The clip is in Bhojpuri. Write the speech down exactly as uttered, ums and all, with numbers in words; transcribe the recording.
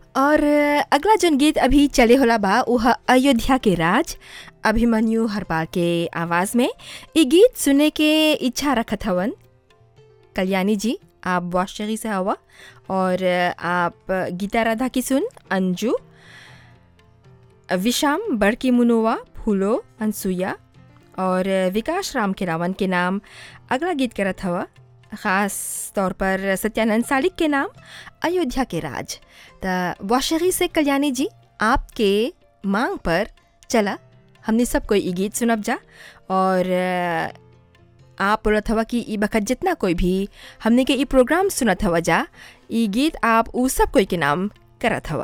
और अ, अगला जन गीत अभी चले होला बा उ ह अयोध्या के राज अभिमन्यु हरपाल के आवाज़ में। ई गीत सुने के इच्छा रखत हवन कल्याणी जी, आप वाशरी से हवा, और अ, आप गीता राधा किसुन, अंजू, विशाम बड़की मुनोवा, फूलो, अनसुया और विकास राम के रावण के नाम अगला गीत करत हवा। ख़ास तौर पर सत्यानंद सालिक के नाम अयोध्या के राज। त वाशरी से कल्याणी जी, आपके मांग पर चला हमने सब कोई ई गीत सुनब जा। और अ, आप बोलत हवा कि ई बखत जितना कोई भी हमने के ई प्रोग्राम सुनत हवा जा, ई गीत आप उ सब कोई के नाम करत हवा।